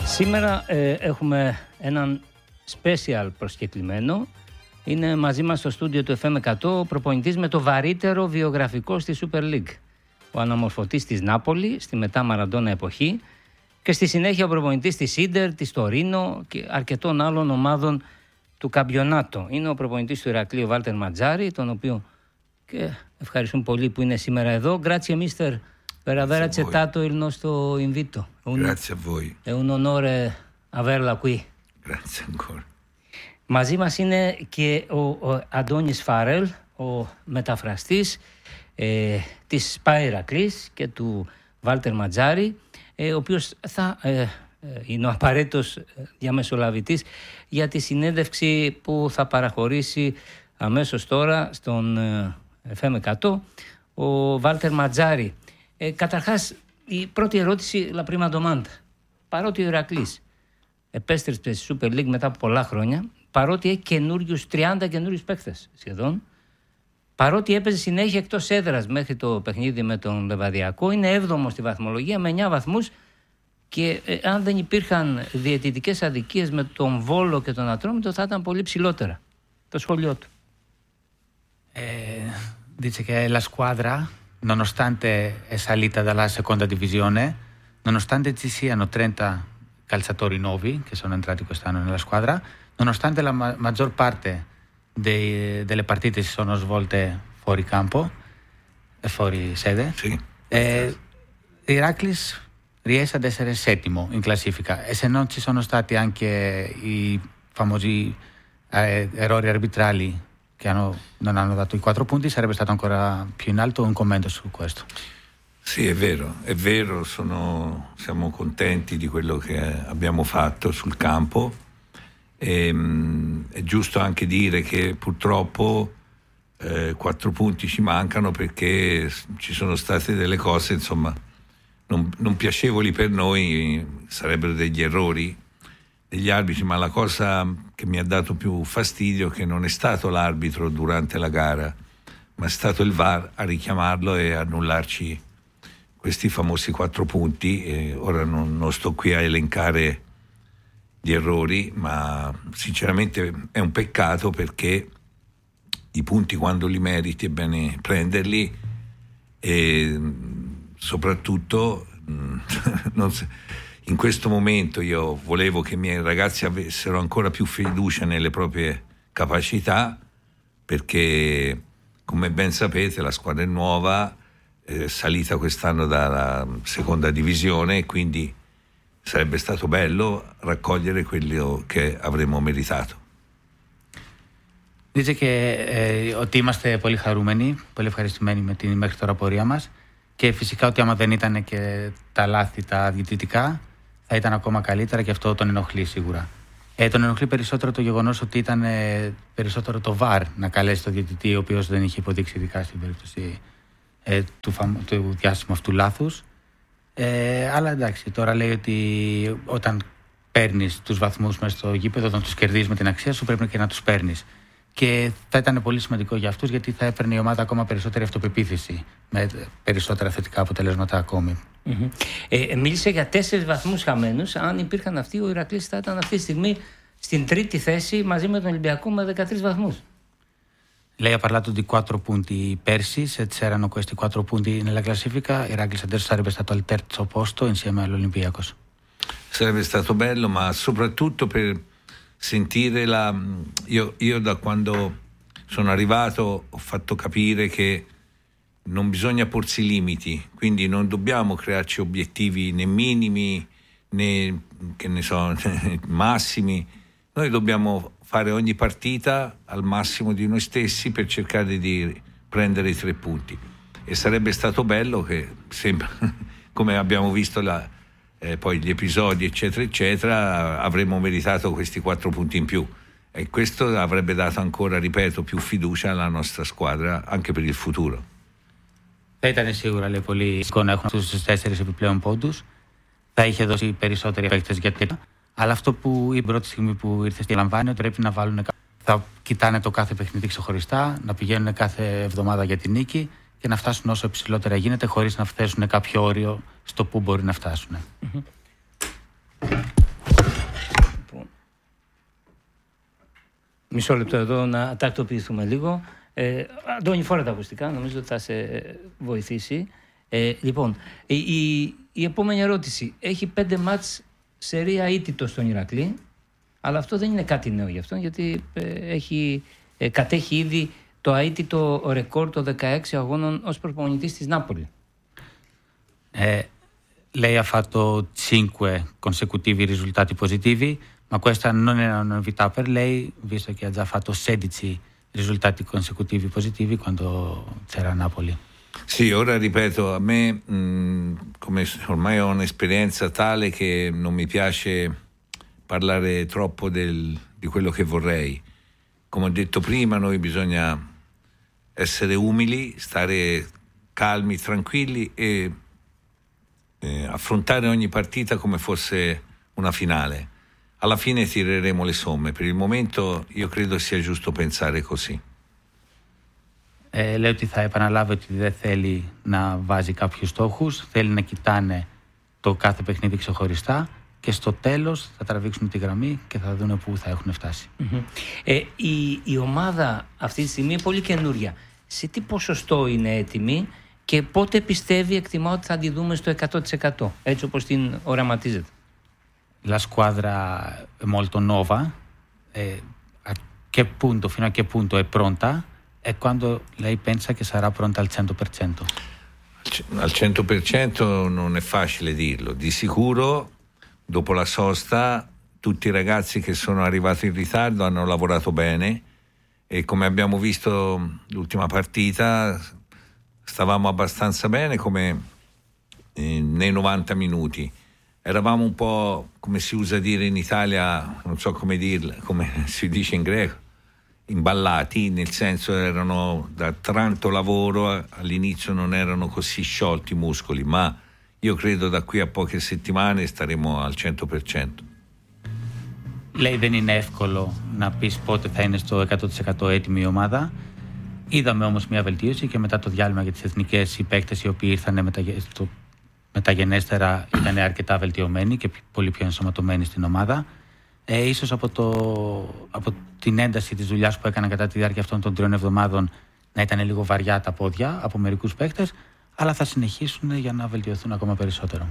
Σήμερα έχουμε έναν special προσκεκλημένο. Είναι μαζί μας στο στούντιο του FM100 ο προπονητής με το βαρύτερο βιογραφικό στη Super League. Ο αναμορφωτής της Νάπολη στη μετά Μαραντόνα εποχή και στη συνέχεια ο προπονητής της Ίντερ, της Τωρίνο και αρκετών άλλων ομάδων του Καμπιονάτο. Είναι ο προπονητής του Ηρακλείου Βάλτερ Ματζάρη, τον οποίο και ευχαριστούμε πολύ που είναι σήμερα εδώ. Grazie mister per aver accettato il nostro invito. Grazie a voi. È un onore averla qui. Grazie ancora. Μαζί μας είναι και ο Αντώνης Φάρελ, ο μεταφραστής της ΠΑΕ Ηρακλής και του Βάλτερ Ματζάρη, ο οποίος θα είναι ο απαραίτητος διαμεσολαβητής για τη συνέντευξη που θα παραχωρήσει αμέσως τώρα στον FM100 ο Βάλτερ Ματζάρη. Καταρχάς, η πρώτη ερώτηση, la prima domanda. Παρότι ο Ηρακλής επέστρεψε στη Super League μετά από πολλά χρόνια, παρότι έχει 30 καινούριους παίκτες σχεδόν, παρότι έπαιζε συνέχεια εκτός έδρας μέχρι το παιχνίδι με τον Λεβαδιακό, είναι 7ο στη βαθμολογία με 9 βαθμούς και αν δεν υπήρχαν διαιτητικές αδικίες με τον Βόλο και τον Ατρόμητο θα ήταν πολύ ψηλότερα. Το σχόλιο του. Dice che la squadra, nonostante è salita dalla seconda divisione, nonostante ci siano 30 calciatori nuovi che sono entrati quest'anno nella squadra, nonostante la maggior parte delle partite si sono svolte fuori campo e fuori sede, sì. Iraklis riesce ad essere settimo in classifica e se non ci sono stati anche i famosi errori arbitrali che non hanno dato i 4 punti, sarebbe stato ancora più in alto. Un commento su questo. Sì, è vero, siamo contenti di quello che abbiamo fatto sul campo. È giusto anche dire che purtroppo 4 punti ci mancano perché ci sono state delle cose, insomma, non piacevoli per noi, sarebbero degli errori degli arbitri, ma la cosa che mi ha dato più fastidio è che non è stato l'arbitro durante la gara, ma è stato il VAR a richiamarlo e annullarci questi famosi 4 punti. Ora non sto qui a elencare gli errori, ma sinceramente è un peccato perché i punti quando li meriti è bene prenderli e soprattutto in questo momento io volevo che i miei ragazzi avessero ancora più fiducia nelle proprie capacità perché, come ben sapete, la squadra è nuova, salita quest'anno dalla seconda divisione e quindi sarebbe stato bello raccogliere quello che avremmo meritato. Dice che ότι είμαστε πολύ χαρούμενοι, πολύ ευχαριστημένοι με την μέχρι τώρα πορεία μας και φυσικά ότι άμα δεν ήταν και τα λάθη τα διαιτητικά θα ήταν ακόμα καλύτερα και αυτό τον ενοχλεί σίγουρα. Τον ενοχλεί περισσότερο το γεγονός ότι ήταν περισσότερο το VAR να καλέσει το διαιτητή ο οποίος δεν είχε υποδείξει ειδικά στην περίπτωση του διάσημου αυτού λάθους. Αλλά εντάξει, τώρα λέει ότι όταν παίρνεις τους βαθμούς μέσα στο γήπεδο, όταν τους κερδίζεις με την αξία σου, πρέπει και να τους παίρνεις. Και θα ήταν πολύ σημαντικό για αυτούς γιατί θα έπαιρνε η ομάδα ακόμα περισσότερη αυτοπεποίθηση με περισσότερα θετικά αποτελέσματα ακόμη. Μίλησε για 4 βαθμούς χαμένους. Αν υπήρχαν αυτοί, ο Ηρακλής θα ήταν αυτή τη στιγμή στην 3η θέση μαζί με τον Ολυμπιακό με 13 βαθμούς. Lei ha parlato di 4 punti persi, se c'erano questi 4 punti nella classifica, Iraklis adesso sarebbe stato al 3° posto insieme all'Olympiakos. Sarebbe stato bello, ma soprattutto per sentire io da quando sono arrivato ho fatto capire che non bisogna porsi limiti, quindi non dobbiamo crearci obiettivi né minimi né che ne so massimi. Noi dobbiamo fare ogni partita al massimo di noi stessi per cercare di prendere i 3 punti e sarebbe stato bello che sempre come abbiamo visto poi gli episodi eccetera eccetera avremmo meritato questi 4 punti in più e questo avrebbe dato ancora, ripeto, più fiducia alla nostra squadra anche per il futuro. Θα ήταν σίγουρα λέει, πολύ σημαντικό να έχουν αυτούς τους 4 επιπλέον πόντους. Θα είχε δώσει περισσότεροι παίκτες για τέτοια. Αλλά αυτό που η πρώτη στιγμή που ήρθε στη λαμβάνει ότι πρέπει να βάλουν. Θα κοιτάνε το κάθε παιχνίδι ξεχωριστά, να πηγαίνουν κάθε εβδομάδα για την νίκη και να φτάσουν όσο υψηλότερα γίνεται χωρίς να θέσουν κάποιο όριο στο που μπορεί να φτάσουν. Μισό λεπτό εδώ να τακτοποιηθούμε λίγο. Αντώνη, φορά τα ακουστικά, νομίζω ότι θα σε βοηθήσει. Λοιπόν, η επόμενη ερώτηση. Έχει 5 μάτς σερία αίτητο στον Ηρακλή, αλλά αυτό δεν είναι κάτι νέο για αυτόν, γιατί κατέχει ήδη το αίτητο ρεκόρ των 16 αγώνων ως προπονητής της Νάπολη. Lei ha fatto 5 consecutivi risultati positivi, ma questa non è una novità per lei, visto che ha già fatto 16 risultati consecutivi positivi quando c'era a Napoli. Sì, ora ripeto, a me come ormai ho un'esperienza tale che non mi piace parlare troppo di quello che vorrei. Come ho detto prima, noi bisogna essere umili, stare calmi, tranquilli e affrontare ogni partita come fosse una finale. Alla fine tireremo le somme. Per il momento io credo sia giusto pensare così. Λέει ότι θα επαναλάβει ότι δεν θέλει να βάζει κάποιους στόχους, θέλει να κοιτάνε το κάθε παιχνίδι ξεχωριστά και στο τέλος θα τραβήξουν τη γραμμή και θα δουν πού θα έχουν φτάσει. Η ομάδα αυτή τη στιγμή είναι πολύ καινούρια. Σε τι ποσοστό είναι έτοιμη και πότε πιστεύει, εκτιμά ότι θα τη δούμε στο 100%, έτσι όπως την οραματίζεται? La squadra è molto nuova, fino a che punto è pronta e quando lei pensa che sarà pronta al 100%? Al 100% non è facile dirlo. Di sicuro, dopo la sosta, tutti i ragazzi che sono arrivati in ritardo hanno lavorato bene e come abbiamo visto l'ultima partita stavamo abbastanza bene come nei 90 minuti. Eravamo un po', come si usa dire in Italia, non so come dirla, come si dice in greco, imballati, nel senso erano da tanto lavoro, all'inizio non erano così sciolti i muscoli, ma io credo da qui a poche settimane staremo al 100%. Λέει δεν είναι εύκολο να πεις πότε θα είναι στο 100% έτοιμη η ομάδα. Είδαμε όμως μια βελτίωση και μετά το διάλειμμα για τις εθνικές, οι παίκτες οι οποίοι ήρθαν μεταγενέστερα ήταν αρκετά βελτιωμένοι και πολύ πιο ενσωματωμένοι στην ομάδα. Ίσως από την ένταση της δουλειάς που έκανα κατά τη διάρκεια αυτών των 3 εβδομάδων να ήταν λίγο βαριά τα πόδια από μερικούς παίκτες, αλλά θα συνεχίσουν για να βελτιωθούν ακόμα περισσότερο.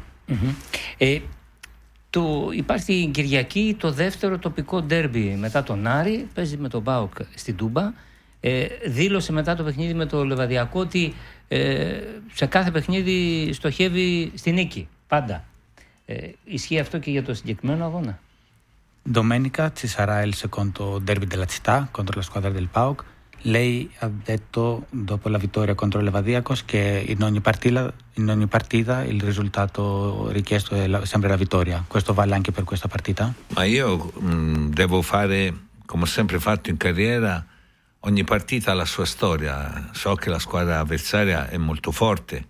Υπάρχει την Κυριακή το δεύτερο τοπικό ντέρμπι μετά τον Άρη, παίζει με τον ΠΑΟΚ στην Τούμπα. Δήλωσε μετά το παιχνίδι με το Λεβαδιακό ότι σε κάθε παιχνίδι στοχεύει στη νίκη, πάντα. Ισχύει αυτό και για το συγκεκριμένο αγώνα? Domenica ci sarà il secondo derby della città contro la squadra del PAOK. Lei ha detto dopo la vittoria contro il Levadiakos che in ogni partita il risultato richiesto è sempre la vittoria. Questo vale anche per questa partita? Ma io devo fare, come ho sempre fatto in carriera, ogni partita ha la sua storia. So che la squadra avversaria è molto forte